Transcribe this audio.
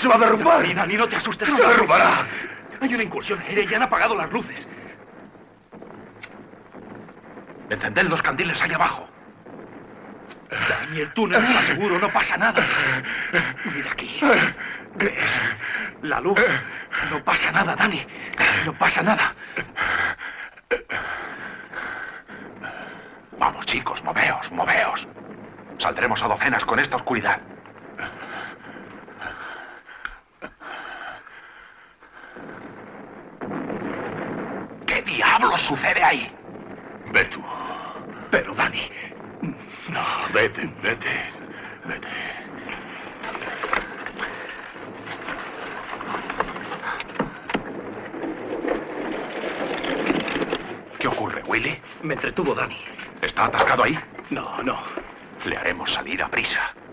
se va a derrumbar. Dani, no te asustes. Se derrumbará. Hay una incursión aérea y han apagado las luces. Encended los candiles ahí abajo. Dani, el túnel está seguro, no pasa nada. Mira aquí. ¿Ves? La luz. No pasa nada, Dani. No pasa nada. Vamos, chicos, moveos, moveos. Saldremos a docenas con esta oscuridad. ¿Qué diablos sucede ahí? Ve tú. Pero, Dani... No, vete. ¿Qué ocurre, Willy? Me entretuvo Dani. ¿Está atascado ahí? No. Le haremos salir a prisa.